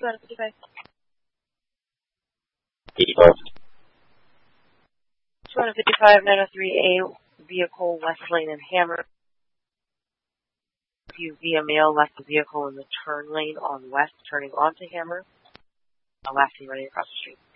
255. 85. 255, 903A, vehicle West Lane and Hammer. SUV, a male left the vehicle in the turn lane on West, turning onto Hammer. Last seen running across the street.